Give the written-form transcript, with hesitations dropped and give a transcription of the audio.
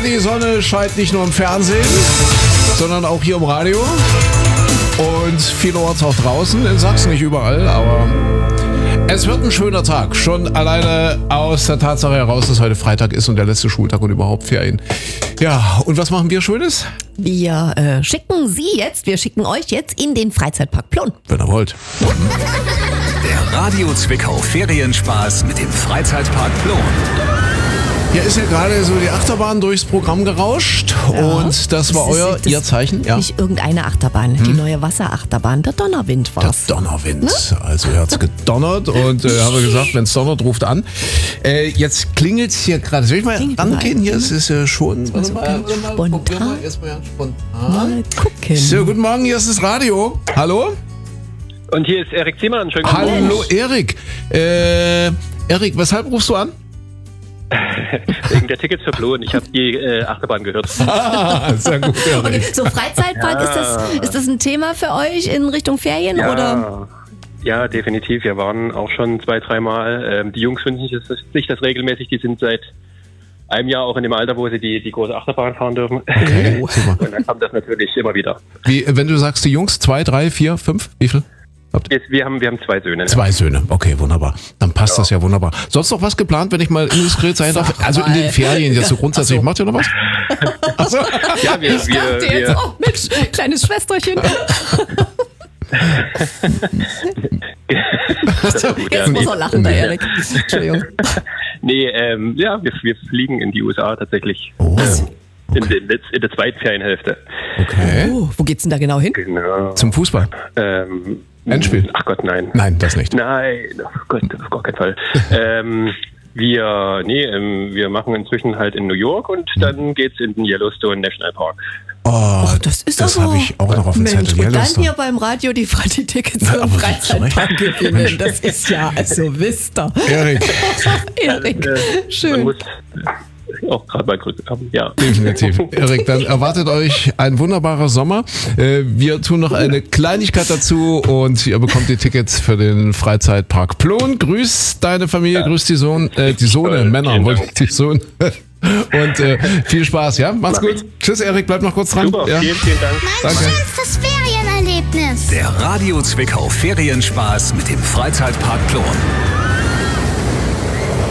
die Sonne scheint nicht nur im Fernsehen, sondern auch hier im Radio und vielerorts auch draußen, in Sachsen nicht überall, aber es wird ein schöner Tag, schon alleine aus der Tatsache heraus, dass heute Freitag ist und der letzte Schultag und überhaupt Ferien. Ja, und was machen wir Schönes? Wir schicken euch jetzt in den Freizeitpark Plon. Wenn ihr wollt. Der Radio Zwickau Ferienspaß mit dem Freizeitpark Plon. Hier ist ja gerade so die Achterbahn durchs Programm gerauscht und das war ihr Zeichen. Ja. Nicht irgendeine Achterbahn, die neue Wasserachterbahn, der Donnerwind war's. Der Donnerwind. Ne? Also er hat's gedonnert und haben wir gesagt, wenn es donnert, ruft an. Jetzt klingelt's hier gerade. Soll ich mal rangehen? Hier ist es schon spontan. Erstmal spontan. Mal gucken. So, guten Morgen, hier ist das Radio. Hallo? Und hier ist Erik Ziemann. Schönen guten Morgen. Hallo Erik. Erik, weshalb rufst du an? Wegen der Tickets für Plon. Ich habe die Achterbahn gehört. Sehr gut, Erik. Okay, so Freizeitpark, ist das ein Thema für euch in Richtung Ferien? Ja. Oder? Ja, definitiv. Wir waren auch schon 2-3 Mal. Die Jungs wünschen sich das regelmäßig. Die sind seit einem Jahr auch in dem Alter, wo sie die große Achterbahn fahren dürfen. Okay, und dann kommt das natürlich immer wieder. Wie, wenn du sagst, die Jungs, 2, 3, 4, 5, wie viel? Wir haben 2 Söhne. 2 Söhne, okay, wunderbar. Dann passt das ja wunderbar. Sonst noch was geplant, wenn ich mal indiskret sein darf? Also in den Ferien jetzt so grundsätzlich. Macht ihr noch was? Achso. Ja, wir jetzt auch mit kleines Schwesterchen. Jetzt muss er lachen, der Erik. Entschuldigung. Nee, wir fliegen in die USA tatsächlich. Oh. In der zweiten Ferienhälfte. Okay. Oh, wo geht's denn da genau hin? Genau. Zum Fußball? Endspiel? Ach Gott, nein. Nein, das nicht. Nein, oh Gott, auf gar keinen Fall. Wir machen inzwischen halt in New York und dann geht's in den Yellowstone National Park. Oh, das habe ich auch noch auf dem Zettel. Und dann hier beim Radio die Tickets zum Freizeitpark gewinnen. Das ist ja, also wisst ihr. Erik, schön. Man muss auch gerade mal Grüße haben, ja. Definitiv. Erik, dann erwartet euch ein wunderbarer Sommer. Wir tun noch eine Kleinigkeit dazu und ihr bekommt die Tickets für den Freizeitpark Plon. Grüß deine Familie, grüß die Sohne, Männer, wollte ich die Sohn. Und viel Spaß, ja? Macht's gut. Tschüss, Erik, bleib noch kurz dran. Super, ja. vielen Dank. Mein schönstes Ferienerlebnis. Der Radio Zwickau Ferienspaß mit dem Freizeitpark Plon.